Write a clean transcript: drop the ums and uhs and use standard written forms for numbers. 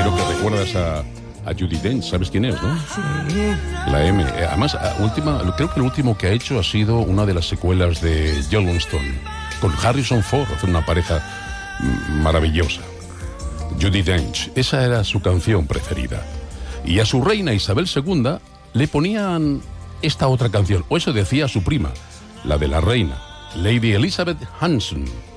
Creo que recuerdas a Judi Dench, ¿sabes quién es, no? Sí. La M. Además, creo que lo último que ha hecho ha sido una de las secuelas de Yellowstone, con Harrison Ford, hace una pareja maravillosa. Judi Dench, esa era su canción preferida. Y a su reina Isabel II le ponían esta otra canción, o eso decía su prima, la de la reina, Lady Elizabeth Hanson.